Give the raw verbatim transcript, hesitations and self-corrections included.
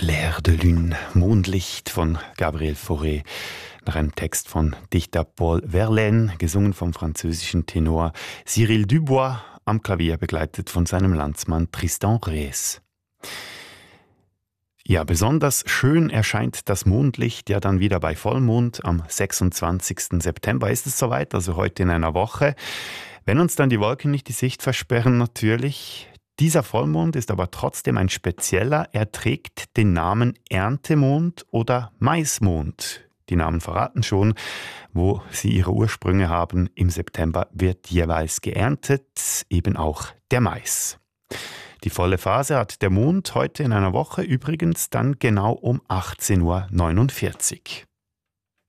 Clair de Lune, Mondlicht von Gabriel Fauré, nach einem Text von Dichter Paul Verlaine, gesungen vom französischen Tenor Cyril Dubois, am Klavier begleitet von seinem Landsmann Tristan Rees. Ja, besonders schön erscheint das Mondlicht ja dann wieder bei Vollmond. Am sechsundzwanzigsten September ist es soweit, also heute in einer Woche. Wenn uns dann die Wolken nicht die Sicht versperren, natürlich. Dieser Vollmond ist aber trotzdem ein spezieller. Er trägt den Namen Erntemond oder Maismond. Die Namen verraten schon, wo sie ihre Ursprünge haben. Im September wird jeweils geerntet, eben auch der Mais. Die volle Phase hat der Mond heute in einer Woche übrigens dann genau um achtzehn Uhr neunundvierzig.